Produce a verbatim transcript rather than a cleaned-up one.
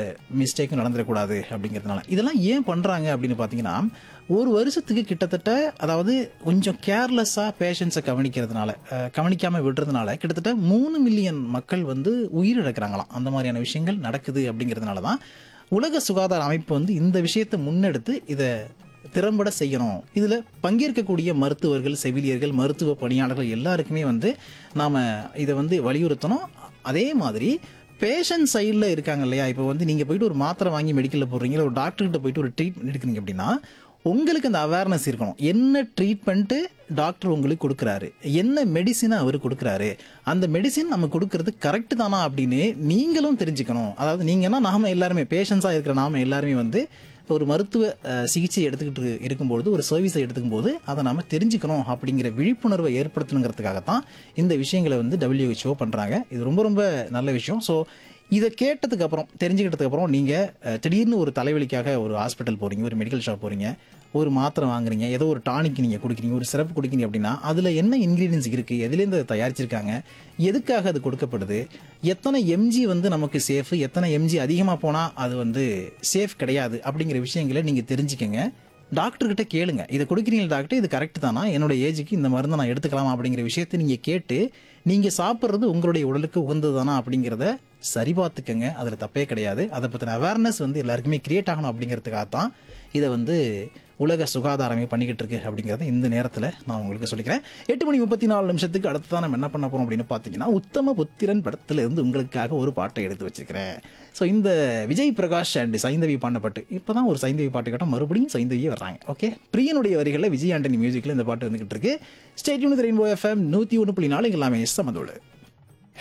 மிஸ்டேக்கும் நடந்துடக்கூடாது அப்படிங்கிறதுனால. இதெல்லாம் ஏன் பண்ணுறாங்க அப்படின்னு பார்த்தீங்கன்னா, ஒரு வருஷத்துக்கு கிட்டத்தட்ட அதாவது கொஞ்சம் கேர்லெஸ்ஸாக பேஷண்ட்ஸை கவனிக்கிறதுனால கவனிக்காமல் விடுறதுனால கிட்டத்தட்ட மூணு மில்லியன் மக்கள் வந்து உயிரிழக்கிறாங்களாம். அந்த மாதிரியான விஷயங்கள் நடக்குது அப்படிங்கிறதுனால தான் உலக சுகாதார அமைப்பு வந்து இந்த விஷயத்தை முன்னெடுத்து இதை திறம்பட செய்யணும். இதில் பங்கேற்கக்கூடிய மருத்துவர்கள், செவிலியர்கள், மருத்துவ பணியாளர்கள் எல்லாருக்குமே வந்து நாம் இதை வந்து வலியுறுத்தணும். அதே மாதிரி பேஷண்ட் சைடில் இருக்காங்க இல்லையா, இப்போ வந்து நீங்கள் போயிட்டு ஒரு மாத்திரை வாங்கி மெடிக்கலில் போடுறீங்க, ஒரு டாக்டர்கிட்ட போயிட்டு ஒரு ட்ரீட்மெண்ட் எடுக்கிறீங்க அப்படின்னா உங்களுக்கு அந்த அவேர்னஸ் இருக்கணும். என்ன ட்ரீட்மெண்ட்டு டாக்டர் உங்களுக்கு கொடுக்குறாரு, என்ன மெடிசினை அவர் கொடுக்குறாரு, அந்த மெடிசின் நம்ம கொடுக்கறது கரெக்டு தானா அப்படின்னு நீங்களும் தெரிஞ்சுக்கணும். அதாவது நீங்கன்னா நாம எல்லாருமே பேஷண்ட்ஸாக இருக்கிற நாம எல்லாருமே வந்து ஒரு மருத்துவ சிகிச்சை எடுத்துக்கிட்டு இருக்கும்போது, ஒரு சர்வீஸை எடுத்துக்கும் போது அதை நாம் தெரிஞ்சுக்கணும் அப்படிங்கிற விழிப்புணர்வை ஏற்படுத்தணுங்கிறதுக்காகத்தான் இந்த விஷயங்களை வந்து டபிள்யூஹெச்ஓ பண்ணுறாங்க. இது ரொம்ப ரொம்ப நல்ல விஷயம். ஸோ இதை கேட்டதுக்கப்புறம், தெரிஞ்சுக்கிட்டதுக்கப்புறம் நீங்கள் திடீர்னு ஒரு தலைவலிக்காக ஒரு ஹாஸ்பிட்டல் போகிறீங்க, ஒரு மெடிக்கல் ஷாப் போகிறீங்க, ஒரு மாத்திரை வாங்குறீங்க, ஏதோ ஒரு டானிக் நீங்கள் குடிக்கிறீங்க, ஒரு சிறப்பு குடிக்கிறீங்க அப்படின்னா அதில் என்ன இன்க்ரீடியன்ஸ் இருக்குது, எதுலேருந்து அதை தயாரிச்சிருக்காங்க, எதுக்காக அது கொடுக்கப்படுது, எத்தனை எம்ஜி வந்து நமக்கு சேஃபு, எத்தனை எம்ஜி அதிகமாக போனால் அது வந்து சேஃப் கிடையாது அப்படிங்கிற விஷயங்களை நீங்கள் தெரிஞ்சுக்கங்க. டாக்டர்கிட்ட கேளுங்க, இதை கொடுக்குறீங்க டாக்டர், இது கரெக்டு தானா, என்னோட ஏஜுக்கு இந்த மருந்தை நான் எடுத்துக்கலாமா அப்படிங்கிற விஷயத்தை நீங்கள் கேட்டு நீங்கள் சாப்பிட்றது உங்களுடைய உடலுக்கு உகந்தது தானா அப்படிங்கிறத சரி பார்த்துக்கங்க. அதில் தப்பே கிடையாது. அதை பற்றின அவேர்னஸ் வந்து எல்லாருக்குமே கிரியேட் ஆகணும் அப்படிங்கிறதுக்காக தான் இதை வந்து உலக சுகாதாரமே பண்ணிக்கிட்டு இருக்கு அப்படிங்கிறத இந்த நேரத்தில் நான் உங்களுக்கு சொல்லிக்கிறேன். எட்டு மணி முப்பத்தி நாலு நிமிஷத்துக்கு அடுத்து தான் நம்ம என்ன பண்ண போகிறோம் அப்படின்னு பார்த்தீங்கன்னா, உத்தம புத்திரன் படத்தில் இருந்து உங்களுக்காக ஒரு பாட்டை எடுத்து வச்சிருக்கிறேன். ஸோ இந்த விஜய் பிரகாஷ் அண்ட் சைந்தவி பாண்டப்பட்டு இப்போ தான் ஒரு சைந்தவி பாட்டு கேட்டால் மறுபடியும் சைந்தவியே வர்றாங்க. ஓகே, பிரியனுடைய வரிகளில் விஜய் ஆண்டனி மியூசிக்கில் இந்த பாட்டு வந்துகிட்டு இருக்கு. ஸ்டேட் யூனிட் ரெயின்போ எஃப்எம் நூற்றி ஒன்று புள்ளி நாலு எல்லாமே சமதோடு.